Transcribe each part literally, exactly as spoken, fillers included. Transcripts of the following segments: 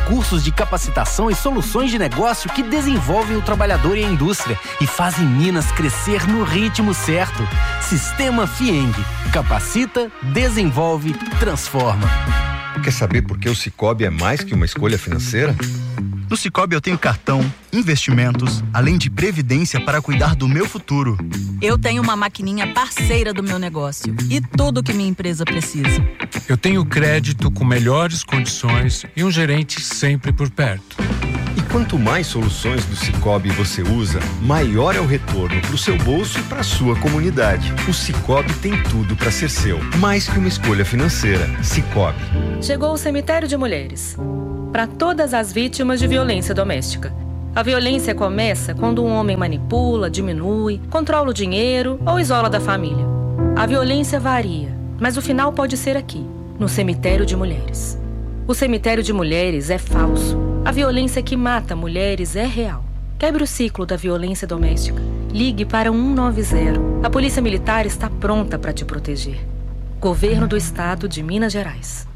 cursos de capacitação e soluções de negócio que desenvolvem o trabalhador e a indústria e fazem Minas crescer no ritmo certo. Sistema Fieng. Capacita, desenvolve, transforma. Quer saber por que o Sicoob é mais que uma escolha financeira? No Sicoob eu tenho cartão, investimentos, além de previdência para cuidar do meu futuro. Eu tenho uma maquininha parceira do meu negócio e tudo que minha empresa precisa. Eu tenho crédito com melhores condições e um gerente sempre por perto. E quanto mais soluções do Sicoob você usa, maior é o retorno para o seu bolso e para a sua comunidade. O Sicoob tem tudo para ser seu, mais que uma escolha financeira. Sicoob. Chegou o Cemitério de Mulheres. Para todas as vítimas de violência doméstica. A violência começa quando um homem manipula, diminui, controla o dinheiro ou isola da família. A violência varia, mas o final pode ser aqui, no Cemitério de Mulheres. O Cemitério de Mulheres é falso. A violência que mata mulheres é real. Quebre o ciclo da violência doméstica. Ligue para um nove zero. A Polícia Militar está pronta para te proteger. Governo do Estado de Minas Gerais.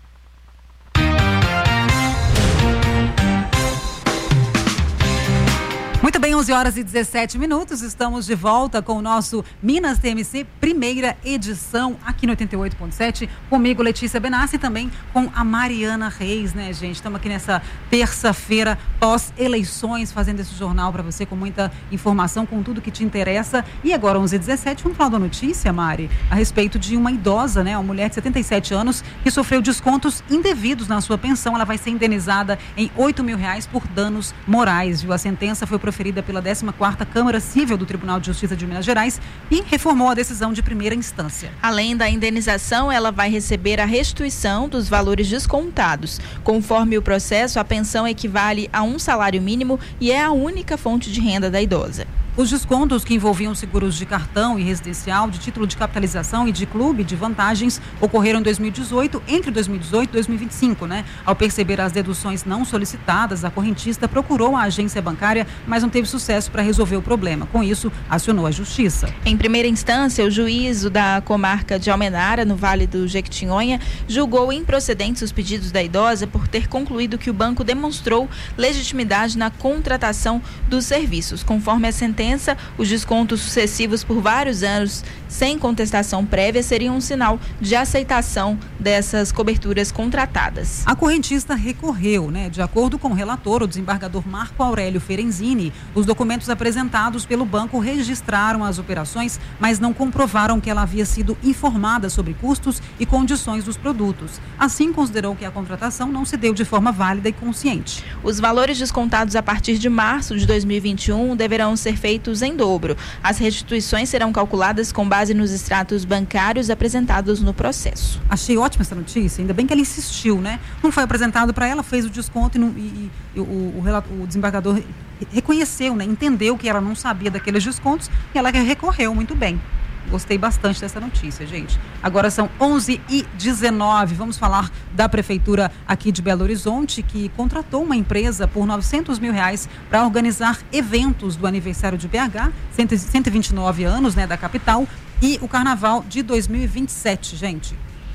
Muito bem, onze horas e dezessete minutos, estamos de volta com o nosso Minas T M C, primeira edição aqui no oitenta e oito ponto sete, comigo Letícia Benassi e também com a Mariana Reis, né, gente? Estamos aqui nessa terça-feira pós-eleições, fazendo esse jornal para você com muita informação, com tudo que te interessa. E agora, onze e dezessete, vamos falar da notícia, Mari, a respeito de uma idosa, né, uma mulher de setenta e sete anos que sofreu descontos indevidos na sua pensão. Ela vai ser indenizada em oito mil reais por danos morais, viu? A sentença foi proferida pela décima quarta Câmara Cível do Tribunal de Justiça de Minas Gerais e reformou a decisão de primeira instância. Além da indenização, ela vai receber a restituição dos valores descontados. Conforme o processo, a pensão equivale a um salário mínimo e é a única fonte de renda da idosa. Os descontos que envolviam seguros de cartão e residencial, de título de capitalização e de clube de vantagens ocorreram em dois mil e dezoito, entre dois mil e dezoito e dois mil e vinte e cinco, né? Ao perceber as deduções não solicitadas, a correntista procurou a agência bancária, mas não teve sucesso para resolver o problema. Com isso, acionou a justiça. Em primeira instância, o juízo da comarca de Almenara, no Vale do Jequitinhonha, julgou improcedentes os pedidos da idosa por ter concluído que o banco demonstrou legitimidade na contratação dos serviços. Conforme a sentença, os descontos sucessivos por vários anos sem contestação prévia seriam um sinal de aceitação dessas coberturas contratadas. A correntista recorreu, né? De acordo com o relator, o desembargador Marco Aurélio Ferenzini, os documentos apresentados pelo banco registraram as operações, mas não comprovaram que ela havia sido informada sobre custos e condições dos produtos. Assim, considerou que a contratação não se deu de forma válida e consciente. Os valores descontados a partir de março de dois mil e vinte e um deverão ser feitos em dobro. As restituições serão calculadas com base nos extratos bancários apresentados no processo. Achei ótima essa notícia, ainda bem que ela insistiu, né? Não foi apresentado para ela, fez o desconto e, não, e, e o, o, o desembargador reconheceu, né? Entendeu que ela não sabia daqueles descontos e ela recorreu muito bem. Gostei bastante dessa notícia, gente. Agora são onze e dezenove. Vamos falar da prefeitura aqui de Belo Horizonte, que contratou uma empresa por novecentos mil reais para organizar eventos do aniversário de B H, cento e vinte e nove anos, né, da capital, e o carnaval de dois mil e vinte e sete, gente.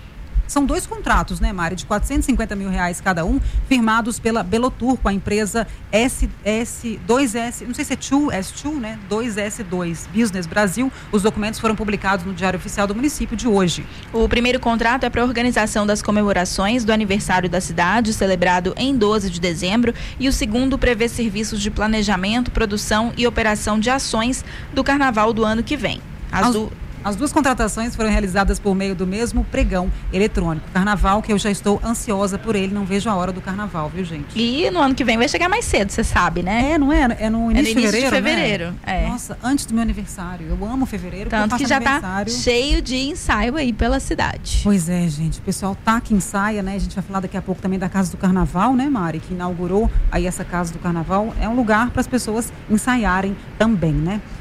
São dois contratos, né, Mari, de quatrocentos e cinquenta mil reais cada um, firmados pela Belotur com a empresa S, S, dois S, não sei se é dois S dois, né, dois S dois Business Brasil. Os documentos foram publicados no Diário Oficial do município de hoje. O primeiro contrato é para a organização das comemorações do aniversário da cidade, celebrado em doze de dezembro, e o segundo prevê serviços de planejamento, produção e operação de ações do carnaval do ano que vem. As As... du... As duas contratações foram realizadas por meio do mesmo pregão eletrônico. Carnaval, que eu já estou ansiosa por ele, não vejo a hora do carnaval, viu, gente? E no ano que vem vai chegar mais cedo, você sabe, né? É, não é? É no início, é no início de fevereiro, de fevereiro, né? é. Nossa, antes do meu aniversário. Eu amo fevereiro. Tanto que já está cheio de ensaio aí pela cidade. Pois é, gente. O pessoal tá que ensaia, né? A gente vai falar daqui a pouco também da Casa do Carnaval, né, Mari? Que inaugurou aí essa Casa do Carnaval. É um lugar para as pessoas ensaiarem também, né?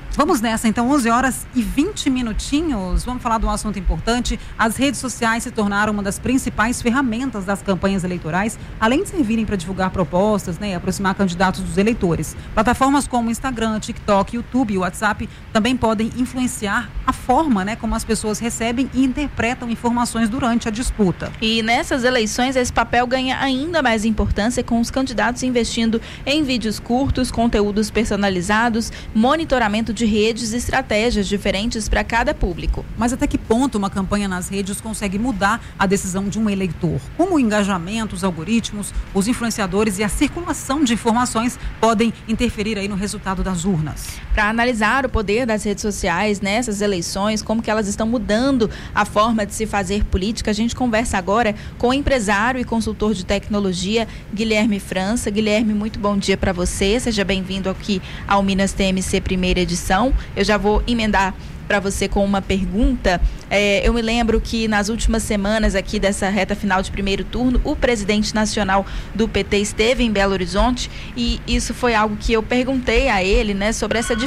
Vamos nessa, então, onze horas e vinte minutinhos. Vamos falar de um assunto importante. As redes sociais se tornaram uma das principais ferramentas das campanhas eleitorais, além de servirem para divulgar propostas, né, e aproximar candidatos dos eleitores. Plataformas como Instagram, TikTok, YouTube e WhatsApp também podem influenciar a forma, né, como as pessoas recebem e interpretam informações durante a disputa. E nessas eleições, esse papel ganha ainda mais importância, com os candidatos investindo em vídeos curtos, conteúdos personalizados, monitoramento de redes e estratégias diferentes para cada público. Mas até que ponto uma campanha nas redes consegue mudar a decisão de um eleitor? Como o engajamento, os algoritmos, os influenciadores e a circulação de informações podem interferir aí no resultado das urnas? Para analisar o poder das redes sociais nessas eleições, como que elas estão mudando a forma de se fazer política, a gente conversa agora com o empresário e consultor de tecnologia Guilherme França. Guilherme, muito bom dia para você. Seja bem-vindo aqui ao Minas T M C primeira edição. Eu já vou emendar para você com uma pergunta. É, eu me lembro que nas últimas semanas aqui dessa reta final de primeiro turno, o presidente nacional do P T esteve em Belo Horizonte e isso foi algo que eu perguntei a ele, né, sobre essa